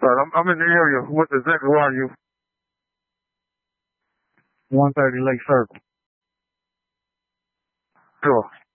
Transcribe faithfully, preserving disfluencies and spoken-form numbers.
side. I'm, I'm in the area. What exactly? Where are you? one thirty Lake Circle. Sure.